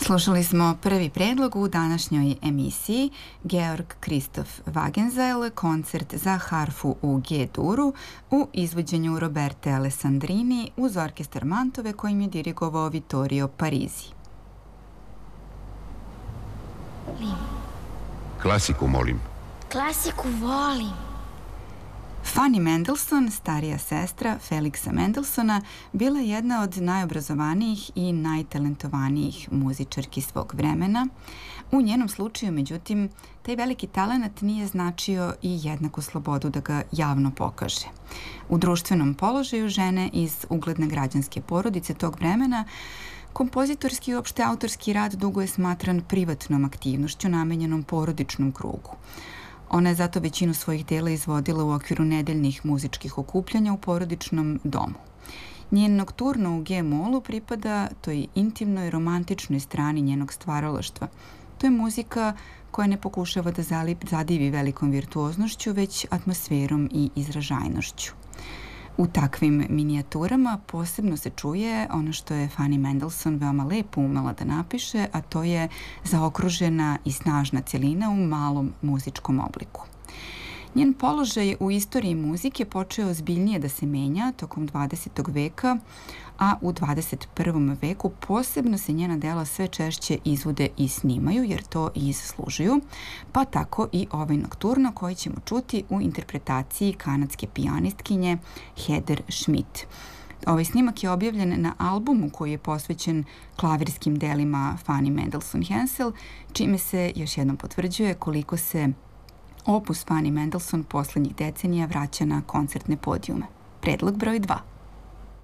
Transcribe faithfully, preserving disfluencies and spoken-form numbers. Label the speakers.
Speaker 1: Slušali smo prvi predlog u današnjoj emisiji Georg Christoph Wagenseil, koncert za harfu u G-duru u izvođenju Roberte Alessandrini uz orkestar Mantove kojim je dirigovao Vittorio Parisi.
Speaker 2: Klasiku molim.
Speaker 3: Klasiku volim.
Speaker 1: Fanny Mendelssohn, starija sestra Felixa Mendelssohna, bila je jedna od najobrazovanijih i najtalentovanijih muzičarki svog vremena. U njenom slučaju, međutim, taj veliki talenat nije značio i jednaku slobodu da ga javno pokaže. U društvenom položaju žene iz ugledne građanske porodice tog vremena kompozitorski i uopšte autorski rad dugo je smatran privatnom aktivnošću namenjenom porodičnom krugu. Ona je zato većinu svojih dela izvodila u okviru nedeljnih muzičkih okupljanja u porodičnom domu. Njen nokturno u G-molu pripada toj intimnoj, romantičnoj strani njenog stvaralaštva. To je muzika koja ne pokušava da zadivi velikom virtuoznošću, već atmosferom i izražajnošću. U takvim minijaturama posebno se čuje ono što je Fanny Mendelssohn veoma lepo umela da napiše, a to je zaokružena i snažna celina u malom muzičkom obliku. Njen položaj u istoriji muzike počeo ozbiljnije da se menja tokom dvadesetog veka, a u dvadeset prvom veku posebno se njena dela sve češće izvode i snimaju, jer to i zaslužuju, pa tako i ovaj nokturno koji ćemo čuti u interpretaciji kanadske pijanistkinje Heather Schmidt. Ovaj snimak je objavljen na albumu koji je posvećen klavirskim delima Fanny Mendelssohn-Hensel, čime se još jednom potvrđuje koliko se opus Fanny Mendelssohn poslednjih decenija vraća na koncertne podijume. Predlog broj dva.